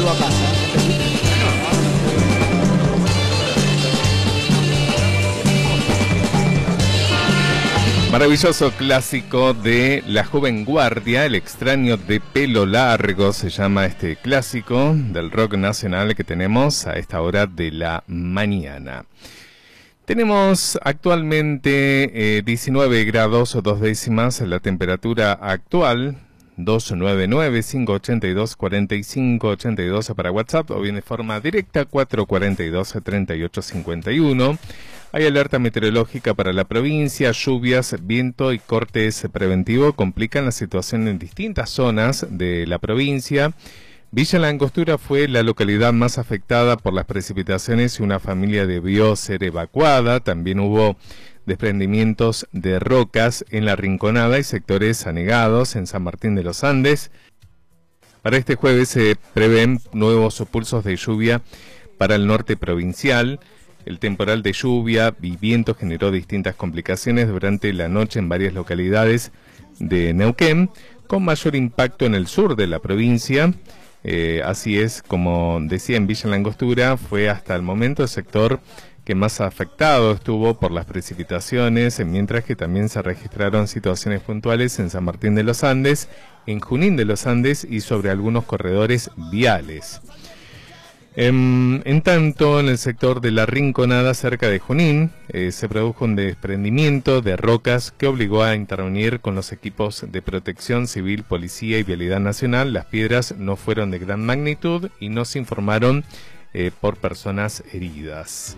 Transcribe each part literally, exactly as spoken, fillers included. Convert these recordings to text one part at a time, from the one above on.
vuelvo a casa. Maravilloso clásico de La Joven Guardia, El extraño de pelo largo, se llama este clásico del rock nacional que tenemos a esta hora de la mañana. Tenemos actualmente eh, diecinueve grados o dos décimas la temperatura actual. Dos nueve nueve, cinco ocho dos, cuatro cinco ocho dos para WhatsApp o bien de forma directa cuatro cuatro dos, tres ocho cinco uno. Hay alerta meteorológica para la provincia, lluvias, viento y cortes preventivo complican la situación en distintas zonas de la provincia. Villa La Angostura fue la localidad más afectada por las precipitaciones y una familia debió ser evacuada. También hubo desprendimientos de rocas en La Rinconada y sectores anegados en San Martín de los Andes. Para este jueves se prevén nuevos pulsos de lluvia para el norte provincial. El temporal de lluvia y viento generó distintas complicaciones durante la noche en varias localidades de Neuquén, con mayor impacto en el sur de la provincia. Eh, así es, como decía, en Villa La Angostura fue hasta el momento el sector que más afectado estuvo por las precipitaciones, mientras que también se registraron situaciones puntuales en San Martín de los Andes, en Junín de los Andes y sobre algunos corredores viales. En, en tanto, en el sector de La Rinconada, cerca de Junín, eh, se produjo un desprendimiento de rocas que obligó a intervenir con los equipos de protección civil, policía y vialidad nacional. Las piedras no fueron de gran magnitud y no se informaron eh, por personas heridas.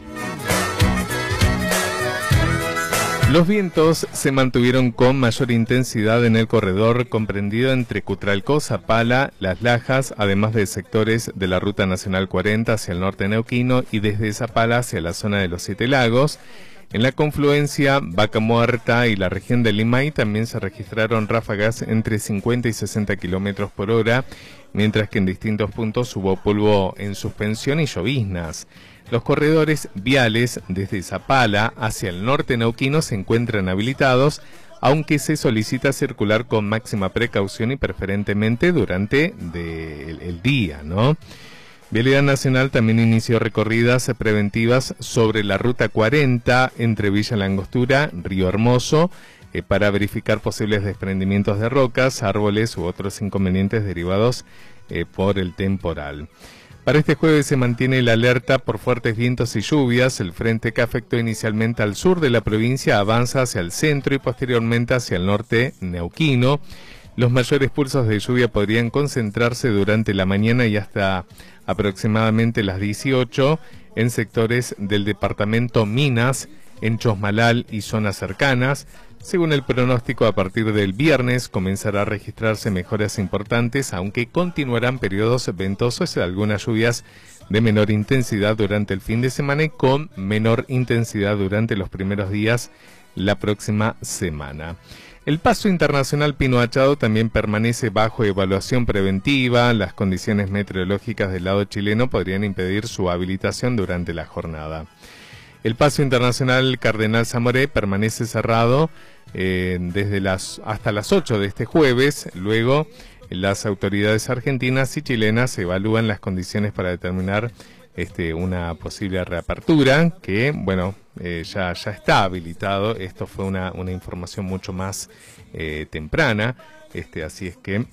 Los vientos se mantuvieron con mayor intensidad en el corredor comprendido entre Cutralcó, Zapala, Las Lajas, además de sectores de la Ruta Nacional cuarenta hacia el norte neuquino y desde Zapala hacia la zona de los Siete Lagos. En la confluencia Vaca Muerta y la región de Limay también se registraron ráfagas entre cincuenta y sesenta kilómetros por hora, mientras que en distintos puntos hubo polvo en suspensión y lloviznas. Los corredores viales desde Zapala hacia el norte neuquino se encuentran habilitados, aunque se solicita circular con máxima precaución y preferentemente durante de el, el día, ¿no? Vialidad Nacional también inició recorridas preventivas sobre la Ruta cuarenta entre Villa La Angostura, Río Hermoso, eh, para verificar posibles desprendimientos de rocas, árboles u otros inconvenientes derivados eh, por el temporal. Para este jueves se mantiene la alerta por fuertes vientos y lluvias. El frente que afectó inicialmente al sur de la provincia avanza hacia el centro y posteriormente hacia el norte neuquino. Los mayores pulsos de lluvia podrían concentrarse durante la mañana y hasta aproximadamente las dieciocho en sectores del departamento Minas, en Chosmalal y zonas cercanas. Según el pronóstico, a partir del viernes comenzará a registrarse mejoras importantes, aunque continuarán periodos ventosos y algunas lluvias de menor intensidad durante el fin de semana y con menor intensidad durante los primeros días la próxima semana. El paso internacional Pino Achado también permanece bajo evaluación preventiva. Las condiciones meteorológicas del lado chileno podrían impedir su habilitación durante la jornada. El paso internacional Cardenal Zamoré permanece cerrado eh, desde las hasta las ocho de este jueves. Luego, las autoridades argentinas y chilenas evalúan las condiciones para determinar este, una posible reapertura, que, bueno, eh, ya, ya está habilitado. Esto fue una, una información mucho más eh, temprana. Este, así es que,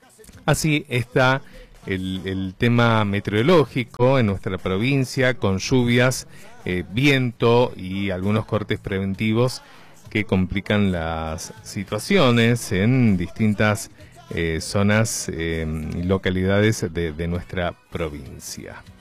así está el, el tema meteorológico en nuestra provincia, con lluvias, eh, viento y algunos cortes preventivos que complican las situaciones en distintas eh, zonas y eh, localidades de, de nuestra provincia.